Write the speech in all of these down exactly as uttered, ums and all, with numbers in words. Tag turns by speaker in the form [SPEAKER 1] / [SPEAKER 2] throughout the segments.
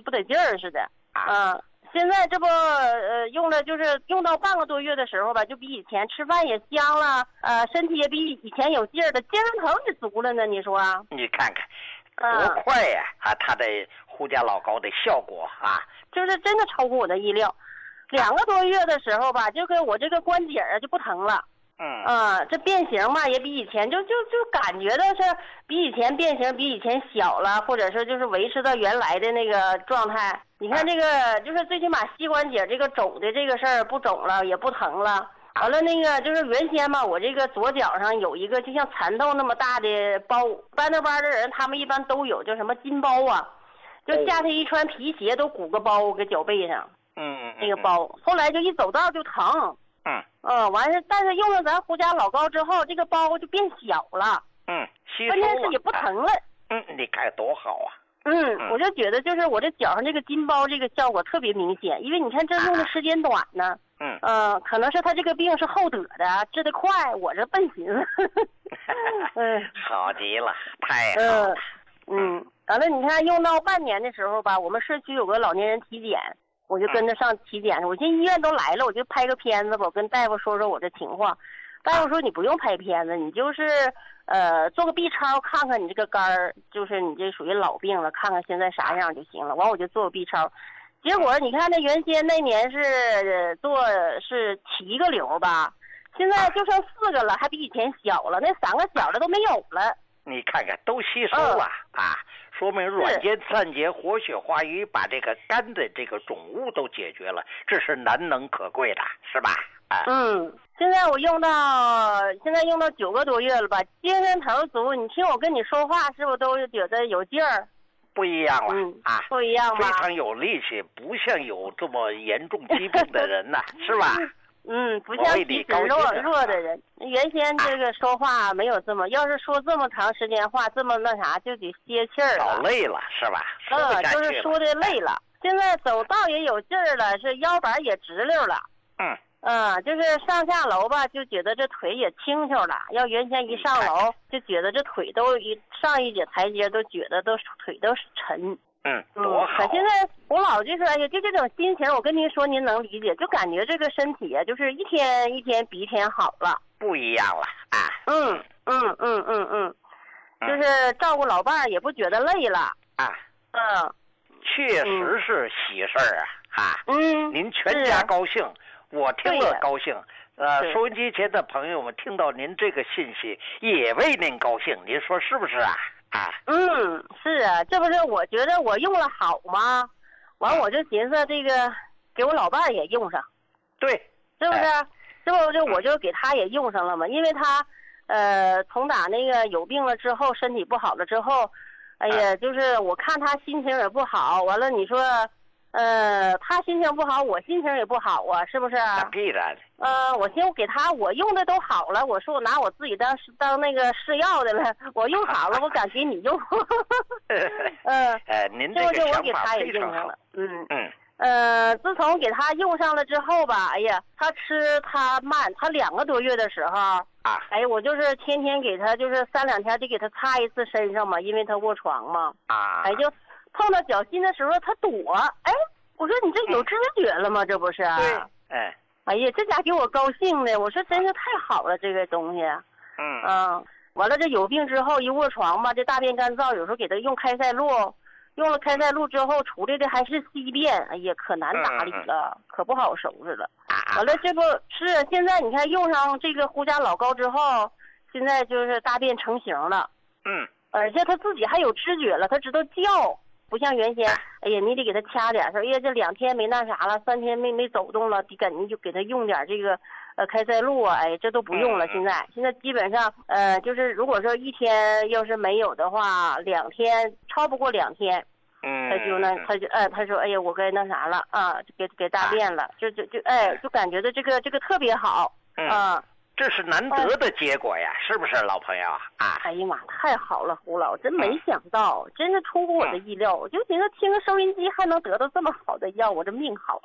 [SPEAKER 1] 不得劲儿似的。啊、嗯，现在这不呃用了，就是用到半个多月的时候吧，就比以前吃饭也香了，呃，身体也比以前有劲儿的，精神头也足了呢。你说？
[SPEAKER 2] 你看看，多快呀！啊，他的胡家老高的效果啊，
[SPEAKER 1] 就是真的超乎我的意料。两个多月的时候吧，就跟我这个关节啊就不疼了。
[SPEAKER 2] 嗯
[SPEAKER 1] 啊，这变形嘛也比以前就就就感觉到是比以前变形比以前小了，或者说就是维持到原来的那个状态。你看这个就是最起码膝关节这个肿的这个事儿不肿了，也不疼了。完了那个就是原先嘛，我这个左脚上有一个就像蚕豆那么大的包，搬那班的人他们一般都有叫什么筋包啊，就下去一穿皮鞋都鼓个包搁脚背上。
[SPEAKER 2] 嗯，
[SPEAKER 1] 那个包后来就一走道就疼。
[SPEAKER 2] 嗯
[SPEAKER 1] 嗯，完事，但是用了咱胡家老高之后，这个包就变小了。
[SPEAKER 2] 嗯，吸收了，
[SPEAKER 1] 关键是也不疼了。
[SPEAKER 2] 嗯，你看多好啊。
[SPEAKER 1] 嗯，嗯我就觉得就是我这脚上这个筋包这个效果特别明显，因为你看这用的时间短呢。
[SPEAKER 2] 嗯
[SPEAKER 1] 呃，可能是他这个病是后得的，治得快，我这笨寻思。嗯，
[SPEAKER 2] 好极了，太好了。
[SPEAKER 1] 嗯，完了，你看用到半年的时候吧，我们社区有个老年人体检。我就跟着上体检，我进医院都来了，我就拍个片子吧，我跟大夫说说我这情况。大夫说你不用拍片子，你就是呃做个 B 超看看你这个肝儿，就是你这属于老病了，看看现在啥样就行了。完我就做个 B 超，结果你看那原先那年是做是七个瘤吧，现在就剩四个了，还比以前小了，那三个小的都没有了。
[SPEAKER 2] 你看看都吸收了、嗯、啊，说明软坚散结活血化瘀，把这个肝的这个肿物都解决了，这是难能可贵的，是吧？啊，
[SPEAKER 1] 嗯，现在我用到现在用到九个多月了吧，精神头足。你听我跟你说话，是不是都觉得有劲儿？
[SPEAKER 2] 不一样了、
[SPEAKER 1] 嗯、
[SPEAKER 2] 啊，
[SPEAKER 1] 不一样吧？
[SPEAKER 2] 非常有力气，不像有这么严重疾病的人呐，是吧？
[SPEAKER 1] 嗯，不像体质弱弱的人，原先这个说话没有这么，要是说这么长时间话，这么那啥，就得歇气儿了，
[SPEAKER 2] 老累了是吧？
[SPEAKER 1] 嗯，就是说的累了。现在走道也有劲儿了，是腰板也直溜了。
[SPEAKER 2] 嗯
[SPEAKER 1] 嗯，就是上下楼吧，就觉得这腿也轻巧了。要原先一上楼，就觉得这腿都一上一节台阶，都觉得都腿都沉。
[SPEAKER 2] 嗯，多好！
[SPEAKER 1] 可现在我老就说，哎呀，就这种心情，我跟您说，您能理解，就感觉这个身体啊，就是一天一天比一天好了，
[SPEAKER 2] 不一样了啊！
[SPEAKER 1] 嗯嗯嗯嗯嗯，就是照顾老伴儿也不觉得累了
[SPEAKER 2] 啊。
[SPEAKER 1] 嗯，
[SPEAKER 2] 确实是喜事儿啊！啊，
[SPEAKER 1] 嗯，
[SPEAKER 2] 您全家高兴，我听了高兴。呃，收音机前的朋友们听到您这个信息，也为您高兴，您说是不是啊？啊，
[SPEAKER 1] 嗯，是啊，这不是我觉得我用了好吗？完我就寻思这个给我老伴儿也用上，
[SPEAKER 2] 对，
[SPEAKER 1] 是不是？
[SPEAKER 2] 哎、
[SPEAKER 1] 这不就我就给他也用上了嘛？因为他呃从打那个有病了之后，身体不好了之后，哎呀，就是我看他心情也不好，完了你说。呃，他心情不好，我心情也不好啊，是不是？
[SPEAKER 2] 那必然。
[SPEAKER 1] 呃，我寻思给他，我用的都好了，我说我拿我自己当当那个试药的了，我用好了，我敢给你用。嗯，
[SPEAKER 2] 呃，您这个
[SPEAKER 1] 就
[SPEAKER 2] 想
[SPEAKER 1] 我给他也
[SPEAKER 2] 法非常好。
[SPEAKER 1] 用上了，嗯
[SPEAKER 2] 嗯。
[SPEAKER 1] 呃，自从给他用上了之后吧，哎呀，他吃他慢，他两个多月的时候
[SPEAKER 2] 啊，
[SPEAKER 1] 哎，我就是天天给他，就是三两天就给他擦一次身上嘛，因为他卧床嘛。
[SPEAKER 2] 啊。
[SPEAKER 1] 哎，就。碰到脚心的时候，他躲。哎，我说你这有知觉了吗？嗯、这不是？
[SPEAKER 2] 对。哎。
[SPEAKER 1] 哎呀，这家给我高兴的，我说真是太好了，这个东西。
[SPEAKER 2] 嗯。
[SPEAKER 1] 嗯，完了这有病之后一卧床吧，这大便干燥，有时候给他用开塞露，用了开塞露之后出来的还是稀便，哎呀，可难打理了，嗯、可不好收拾了。
[SPEAKER 2] 啊。
[SPEAKER 1] 完了这不是现在你看用上这个胡家老高之后，现在就是大便成型了。
[SPEAKER 2] 嗯。
[SPEAKER 1] 而且他自己还有知觉了，他知道叫。不像原先，哎呀，你得给他掐点，说，哎呀，这两天没那啥了，三天没没走动了，得赶紧就给他用点这个，呃，开塞露啊，哎，这都不用了。现在，现在基本上，呃，就是如果说一天要是没有的话，两天超不过两天，
[SPEAKER 2] 嗯，
[SPEAKER 1] 他就那，他就，哎，他说，哎呀，我该那啥了啊，就给给大便了，就就就，哎，就感觉到这个这个特别好啊。
[SPEAKER 2] 这是难得的结果呀，哎、是不是老朋友啊？
[SPEAKER 1] 哎呀妈，太好了，胡老，真没想到，嗯、真是出乎我的意料。我就寻思听个收音机还能得到这么好的药，我这命好。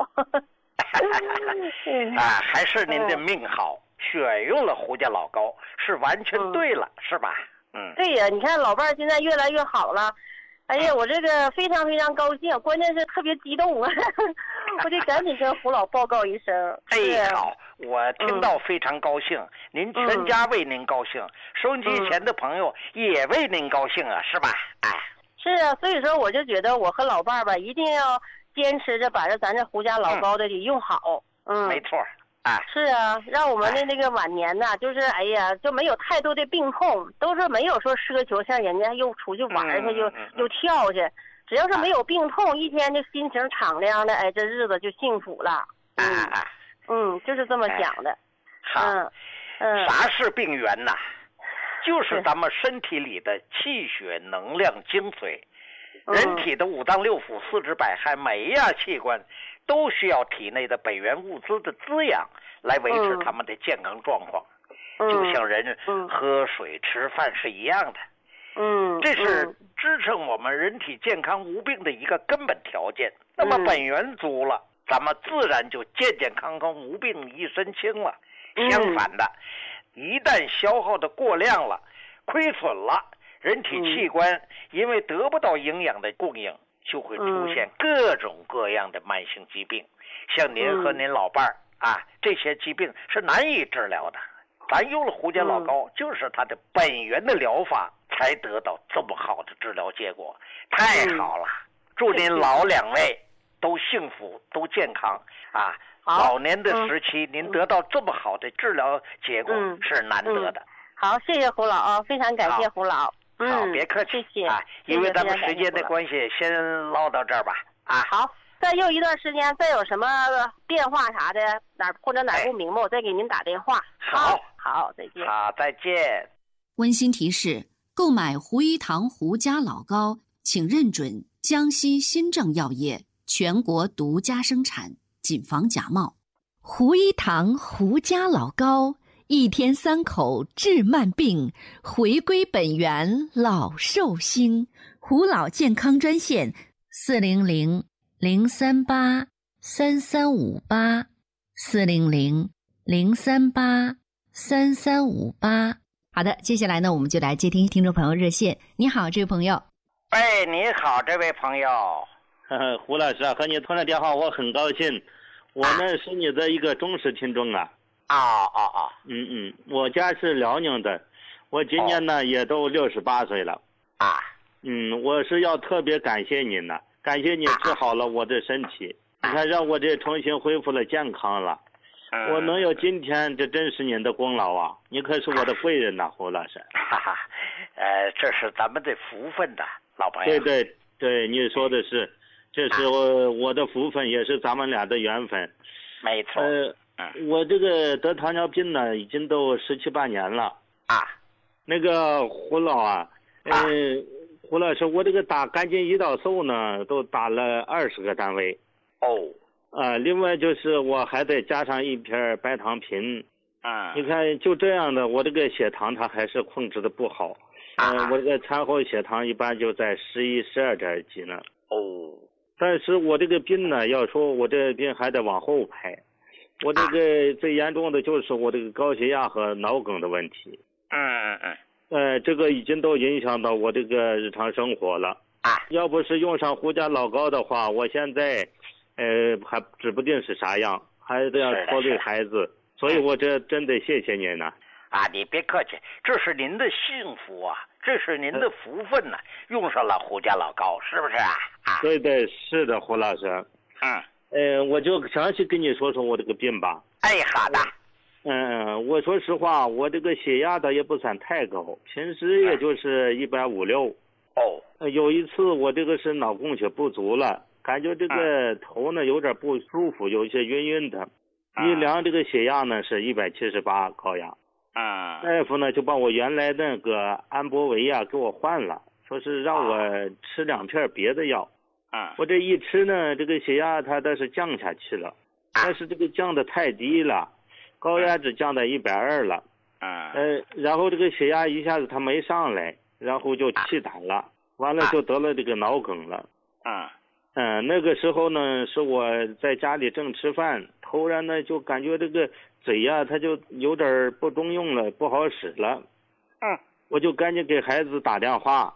[SPEAKER 2] 啊，还是您的命好，嗯、选用了胡家老高，是完全对了，嗯、是吧？嗯，
[SPEAKER 1] 对呀，你看老伴儿现在越来越好了。 哎呀，我这个非常非常高兴，关键是特别激动啊！我得赶紧跟胡老报告一声。
[SPEAKER 2] 哎，好，我听到非常高兴，嗯、您全家为您高兴，收音机前的朋友也为您高兴啊，是吧？哎，
[SPEAKER 1] 是啊，所以说我就觉得我和老伴儿吧，一定要坚持着把这咱这胡家老高的得用好。嗯，
[SPEAKER 2] 没错。啊，
[SPEAKER 1] 是啊，让我们的那个晚年呐，就是哎呀，就没有太多的病痛，都是没有说奢求像人家又出去玩去，又又跳去，只要是没有病痛，一天就心情敞亮的，哎，这日子就幸福了。嗯嗯，就是这么想的。
[SPEAKER 2] 嗯嗯，啥是病源呐？就是咱们身体里的气血能量精髓。人体的五脏六腑、四肢百骸，每一样器官都需要体内的本源物资的滋养，来维持他们的健康状况。嗯、就像人喝水、吃饭是一样的。嗯，这是支撑我们人体健康无病的一个根本条件。那么本源足了，咱们自然就健健康康、无病一身轻了。相反的，一旦消耗的过量了，亏损了。人体器官因为得不到营养的供应，就会出现各种各样的慢性疾病。像您和您老伴儿啊，这些疾病是难以治疗的。咱用了胡家老高，就是它的本源的疗法，才得到这么好的治疗结果，太好了！祝您老两位都幸福、都健康啊！老年的时期，您得到这么好的治疗结果是难得的。
[SPEAKER 1] 好，谢谢胡老啊，非常感谢胡老。
[SPEAKER 2] 嗯，好，别客气，
[SPEAKER 1] 谢谢
[SPEAKER 2] 啊！因为咱们时间的关系，先唠到这儿吧。啊，
[SPEAKER 1] 好，再又一段时间，再有什么变化啥的，哪或者哪不明白，我再给您打电话。
[SPEAKER 2] 好，
[SPEAKER 1] 好，再见。
[SPEAKER 2] 好，再见。
[SPEAKER 3] 温馨提示：购买胡一堂胡家老高，请认准江西新政药业全国独家生产，谨防假冒。
[SPEAKER 4] 胡一堂胡家老高。一天三口治慢病，回归本源老寿星。胡老健康专线：四零零零三八三三五八，四零零零三八三三五八。好的，接下来呢，我们就来接听听众朋友热线。你好，这位朋友。
[SPEAKER 2] 哎，你好，这位朋友。
[SPEAKER 5] 呵呵，胡老师啊，和你通了电话，我很高兴。我呢是你的一个忠实听众啊。
[SPEAKER 2] 啊啊啊！
[SPEAKER 5] 嗯嗯，我家是辽宁的，我今年呢、哦、也都六十八岁了。
[SPEAKER 2] 啊，
[SPEAKER 5] 嗯，我是要特别感谢您呢，感谢你治好了我的身体，啊、你看让我这重新恢复了健康了。嗯、我能有今天，这真是您的功劳啊！你可是我的贵人呐、啊，胡老师。
[SPEAKER 2] 哈哈，呃，这是咱们的福分的，老朋友。
[SPEAKER 5] 对对对，你说的是，这是我、啊、我的福分，也是咱们俩的缘分。
[SPEAKER 2] 没错。
[SPEAKER 5] 呃。我这个得糖尿病呢，已经都十七八年了
[SPEAKER 2] 啊。
[SPEAKER 5] 那个胡老啊，嗯、呃，胡老师，我这个打赶紧胰岛素呢，都打了二十个单位。
[SPEAKER 2] 哦。
[SPEAKER 5] 啊，另外就是我还得加上一片白糖平。
[SPEAKER 2] 啊。
[SPEAKER 5] 你看，就这样的，我这个血糖它还是控制的不好。嗯、呃，我这个餐后血糖一般就在十一、十二点几呢。
[SPEAKER 2] 哦。
[SPEAKER 5] 但是我这个病呢，要说我这个病还得往后排。我这个最严重的就是我这个高血压和脑梗的问题。
[SPEAKER 2] 嗯嗯嗯。
[SPEAKER 5] 呃，这个已经都影响到我这个日常生活了。
[SPEAKER 2] 啊。
[SPEAKER 5] 要不是用上胡家老高的话，我现在，呃，还指不定是啥样，还得要拖累孩子。所以我这真得谢谢您呐。
[SPEAKER 2] 啊，你别客气，这是您的幸福啊，这是您的福分呐、啊，用上了胡家老高，是不是啊？啊。
[SPEAKER 5] 对对，是的，胡老师。
[SPEAKER 2] 嗯。
[SPEAKER 5] 呃，我就详细跟你说说我这个病吧。
[SPEAKER 2] 哎，好的。
[SPEAKER 5] 嗯，我说实话，我这个血压倒也不算太高，平时也就是一百五六。
[SPEAKER 2] 哦。
[SPEAKER 5] 有一次我这个是脑供血不足了，感觉这个头呢有点不舒服，有些晕晕的。一量这个血压呢是一百七十八高压。
[SPEAKER 2] 嗯。
[SPEAKER 5] 大夫呢就把我原来那个安博维啊给我换了，说是让我吃两片别的药。我这一吃呢，这个血压它倒是降下去了，但是这个降的太低了，高压只降到一百二了。呃，然后这个血压一下子它没上来，然后就气胆了，完了就得了这个脑梗了。
[SPEAKER 2] 嗯，
[SPEAKER 5] 嗯、呃，那个时候呢，是我在家里正吃饭，突然呢就感觉这个嘴呀、啊，它就有点不中用了，不好使了。
[SPEAKER 2] 嗯，
[SPEAKER 5] 我就赶紧给孩子打电话。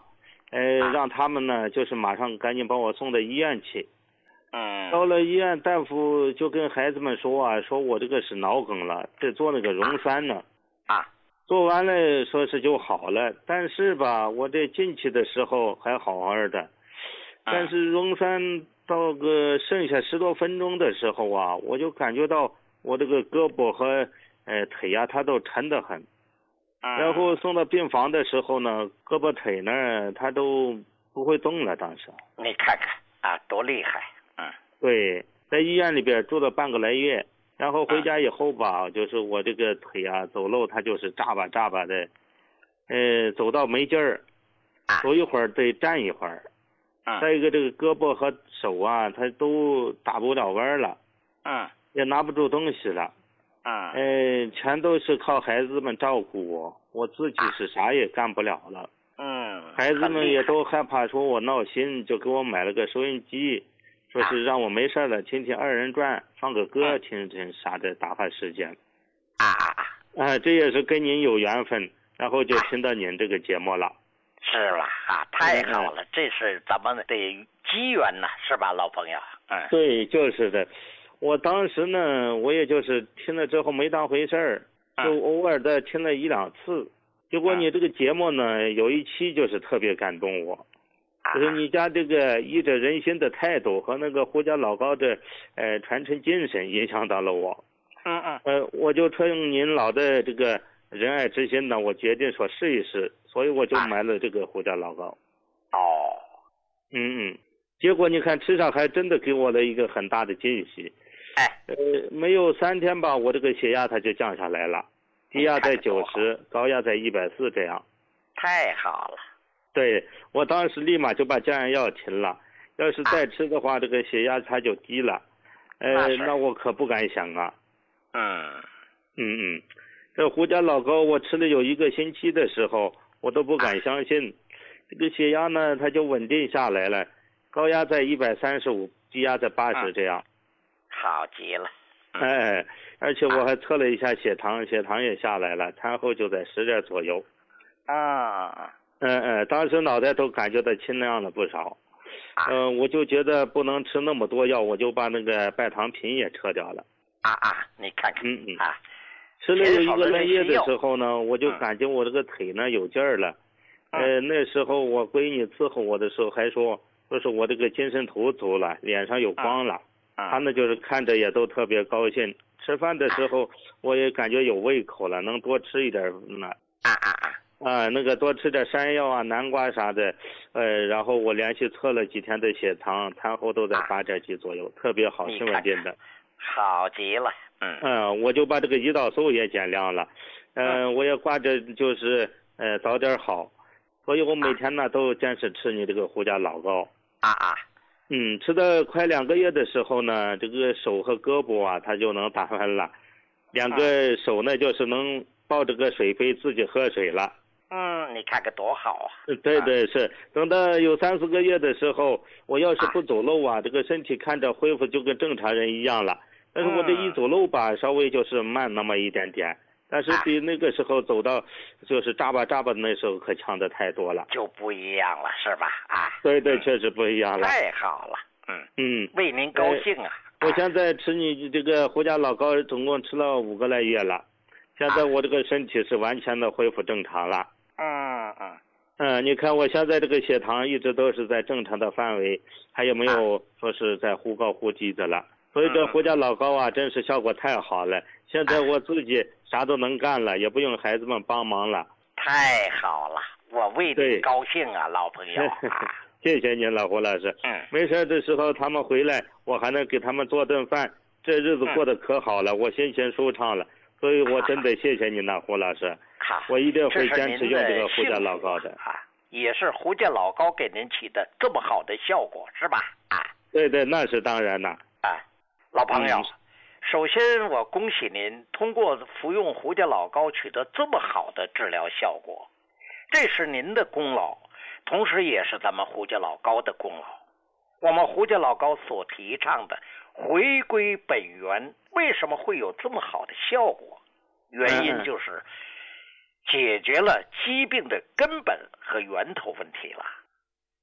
[SPEAKER 5] 呃，让他们呢就是马上赶紧把我送到医院去。
[SPEAKER 2] 嗯。
[SPEAKER 5] 到了医院，大夫就跟孩子们说啊，说我这个是脑梗了，得做那个溶栓呢。
[SPEAKER 2] 啊。
[SPEAKER 5] 做完了说是就好了，但是吧，我这进去的时候还好好的，但是溶栓到个剩下十多分钟的时候啊，我就感觉到我这个胳膊和呃腿呀、啊，它都沉得很。然后送到病房的时候呢，胳膊腿呢，它都不会动了。当时
[SPEAKER 2] 你看看啊，多厉害！嗯，
[SPEAKER 5] 对，在医院里边住了半个来月。然后回家以后吧，嗯、就是我这个腿啊走路它就是扎吧扎吧的，呃，走到没劲儿，走一会儿得站一会儿。
[SPEAKER 2] 嗯。
[SPEAKER 5] 再一个这个胳膊和手啊，它都打不了弯了。
[SPEAKER 2] 嗯。
[SPEAKER 5] 也拿不住东西了。
[SPEAKER 2] 嗯。
[SPEAKER 5] 呃，全都是靠孩子们照顾我，我自己是啥也干不了了。
[SPEAKER 2] 嗯。
[SPEAKER 5] 孩子们也都害怕说我闹心，就给我买了个收音机。说是让我没事了听听二人转，放个歌听听啥的，打发时间。
[SPEAKER 2] 啊
[SPEAKER 5] 啊，这也是跟您有缘分，然后就听到您这个节目了。
[SPEAKER 2] 是了啊，太好了，嗯、这是咱们的机缘呐，是吧，老朋友？嗯，
[SPEAKER 5] 对，就是的。我当时呢，我也就是听了之后没当回事儿，就偶尔的听了一两次。结果你这个节目呢，有一期就是特别感动我。就是你家这个医者仁心的态度和那个胡家老高的呃传承精神影响到了我。
[SPEAKER 2] 嗯嗯。
[SPEAKER 5] 呃，我就趁您老的这个仁爱之心呢，我决定说试一试，所以我就买了这个胡家老高。
[SPEAKER 2] 哦。
[SPEAKER 5] 嗯嗯。结果你看吃上还真的给我了一个很大的惊喜。
[SPEAKER 2] 哎。
[SPEAKER 5] 呃，没有三天吧，我这个血压它就降下来了，低压在九十，高压在一百四这样。
[SPEAKER 2] 太好了。
[SPEAKER 5] 对，我当时立马就把降压药停了，要是再吃的话，啊、这个血压它就低了，呃，那, 那我可不敢想啊。
[SPEAKER 2] 嗯
[SPEAKER 5] 嗯嗯，这胡家老高我吃了有一个星期的时候，我都不敢相信，啊、这个血压呢它就稳定下来了，高压在一百三十五，低压在八十这样。啊、
[SPEAKER 2] 好极了。
[SPEAKER 5] 嗯、哎，而且我还测了一下血糖，血糖也下来了，餐后就在十点左右。
[SPEAKER 2] 啊。
[SPEAKER 5] 嗯嗯，当时脑袋都感觉到清亮了不少，嗯、呃，我就觉得不能吃那么多药，我就把那个拜糖品也撤掉了。
[SPEAKER 2] 啊啊，你看看，
[SPEAKER 5] 嗯嗯
[SPEAKER 2] 啊，
[SPEAKER 5] 吃了有一个来月的时候呢，我就感觉我这个腿呢有劲儿了。
[SPEAKER 2] 嗯、
[SPEAKER 5] 呃，那时候我闺女伺候我的时候还说，说是我这个精神头足了，脸上有光了。
[SPEAKER 2] 嗯、
[SPEAKER 5] 他们就是看着也都特别高兴。吃饭的时候我也感觉有胃口了，能多吃一点呢。
[SPEAKER 2] 啊啊啊！
[SPEAKER 5] 啊，那个多吃点山药啊、南瓜啥的，呃，然后我连续测了几天的血糖，餐后都在八点几左右，啊、特别好，挺稳定的。
[SPEAKER 2] 好极了，嗯。
[SPEAKER 5] 嗯，我就把这个胰岛素也减量了，呃、嗯，我也挂着就是呃早点好，所以我每天呢、啊、都坚持吃你这个胡家老高。
[SPEAKER 2] 啊啊。
[SPEAKER 5] 嗯，吃到快两个月的时候呢，这个手和胳膊啊，它就能打弯了，两个手呢就是能抱着个水杯自己喝水了。
[SPEAKER 2] 嗯，你看看多好啊！
[SPEAKER 5] 对对是，等到有三四个月的时候，我要是不走路啊，啊这个身体看着恢复就跟正常人一样了。但是我这一走路吧，嗯、稍微就是慢那么一点点，但是比那个时候走到就是扎吧扎吧的那时候可强的太多了，
[SPEAKER 2] 就不一样了，是吧？啊，
[SPEAKER 5] 对对，嗯、确实不一样了。
[SPEAKER 2] 太好了，嗯
[SPEAKER 5] 嗯，
[SPEAKER 2] 为您高兴啊！
[SPEAKER 5] 呃、我现在吃你这个胡家老高，总共吃了五个来月了，现在我这个身体是完全的恢复正常了。
[SPEAKER 2] 嗯嗯
[SPEAKER 5] 嗯，你看我现在这个血糖一直都是在正常的范围，还有没有说是在忽高忽低的了？所以这胡家老高啊，真是效果太好了。现在我自己啥都能干了，也不用孩子们帮忙了。
[SPEAKER 2] 太好了，我为你高兴啊，老朋友。
[SPEAKER 5] 谢谢您，老胡老师。
[SPEAKER 2] 嗯，
[SPEAKER 5] 没事的时候他们回来，我还能给他们做顿饭，这日子过得可好了，嗯、我心情舒畅了。所以我真得谢谢您了，胡老师。
[SPEAKER 2] 好，
[SPEAKER 5] 我一定会坚持用这个胡家老高的。
[SPEAKER 2] 啊，也是胡家老高给您起的这么好的效果，是吧？啊，
[SPEAKER 5] 对对，那是当然的。
[SPEAKER 2] 啊，老朋友，
[SPEAKER 5] 嗯、
[SPEAKER 2] 首先我恭喜您通过服用胡家老高取得这么好的治疗效果，这是您的功劳，同时也是咱们胡家老高的功劳。我们胡家老高所提倡的回归本源，为什么会有这么好的效果？原因就是解决了疾病的根本和源头问题了。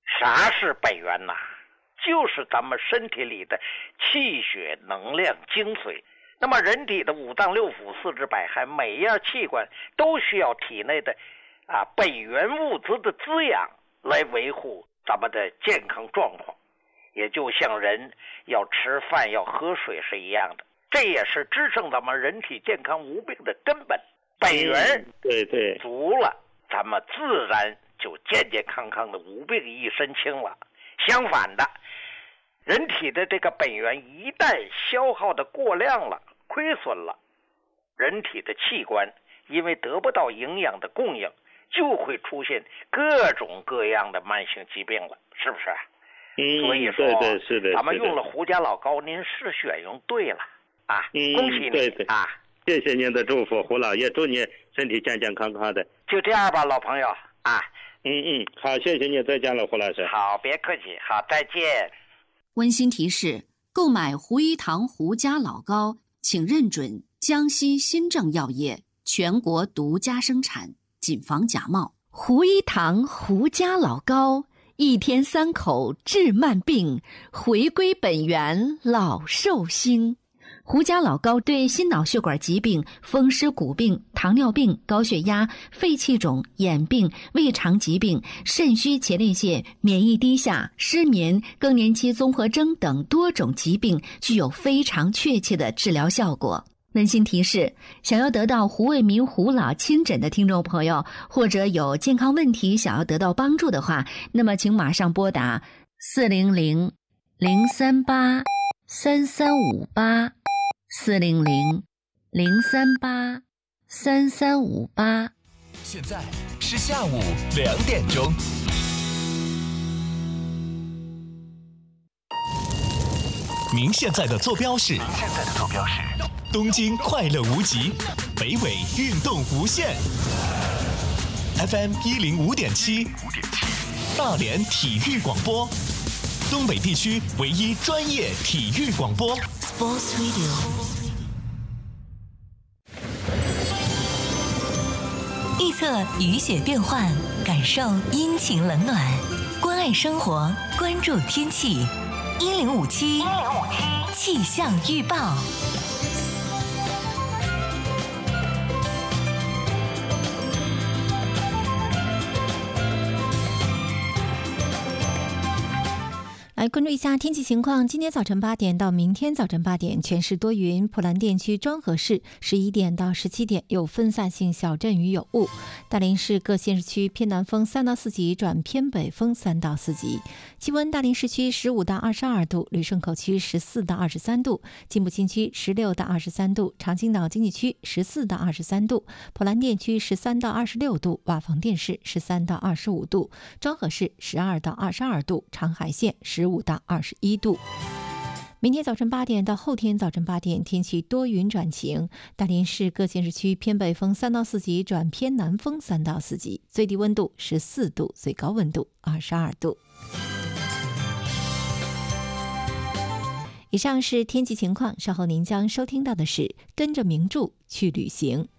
[SPEAKER 2] 啥是本源呐？就是咱们身体里的气血能量精髓。那么人体的五脏六腑四肢百骸每一样器官都需要体内的啊本源物质的滋养来维护咱们的健康状况，也就像人要吃饭要喝水是一样的，这也是支撑咱们人体健康无病的根本。本源
[SPEAKER 5] 对对
[SPEAKER 2] 足了，咱们自然就健健康康的无病一身轻了。相反的，人体的这个本源一旦消耗的过量了，亏损了，人体的器官因为得不到营养的供应，就会出现各种各样的慢性疾病了，是不是？
[SPEAKER 5] 嗯，
[SPEAKER 2] 所以说，
[SPEAKER 5] 对对是的，
[SPEAKER 2] 咱们用了胡家老膏，您是选用对了啊！
[SPEAKER 5] 嗯，
[SPEAKER 2] 恭喜你
[SPEAKER 5] 对对
[SPEAKER 2] 啊！
[SPEAKER 5] 谢谢您的祝福，胡老爷，祝你身体健健康康的。
[SPEAKER 2] 就这样吧，老朋友啊。
[SPEAKER 5] 嗯嗯，好，谢谢你，再见了，胡老师。
[SPEAKER 2] 好，别客气，好，再见。
[SPEAKER 3] 温馨提示：购买胡一堂胡家老膏，请认准江西新政药业全国独家生产，谨防假冒。
[SPEAKER 4] 胡一堂胡家老膏，一天三口治慢病，回归本源老寿星。胡家老膏对心脑血管疾病、风湿骨病、糖尿病、高血压、肺气肿、眼病、胃肠疾病、肾虚前列腺、免疫低下、失眠、更年期综合征等多种疾病具有非常确切的治疗效果。温馨提示：想要得到胡卫民胡老亲诊的听众朋友，或者有健康问题想要得到帮助的话，那么请马上拨打四零零零三八三三五八。四零零零三八三三五八。
[SPEAKER 6] 现在是下午两点钟。您现在的坐标是？您现在的坐标是东京快乐无极，北纬运动无限 ，F M 一零五点七，大连体育广播，东北地区唯一专业体育广播。Sports Radio。
[SPEAKER 7] 预测雨雪变幻，感受阴晴冷暖，关爱生活，关注天气。一零五七气象预报。
[SPEAKER 8] 来关注一下天气情况。今天早晨八点到明天早晨八点，全市多云，普兰电区庄河市十一点到十七点有分散性小阵雨有雾。大连市各县市区偏南风三到四级转偏北风三到四级。气温：大连市区十五到二十二度，旅顺口区十四到二十三度，金浦新区十六到二十三度，长青岛经济区十四到二十三度，普兰电区十三到二十六度，瓦房店市十三到二十五度，庄河市十二到二十二度，长海县十五到二十一度。明天早晨八点到后天早晨八点，天气多云转晴。大连市各县市区偏北风三到四级转偏南风三到四级，最低温度十四度，最高温度二十二度。以上是天气情况，稍后您将收听到的是跟着名著去旅行。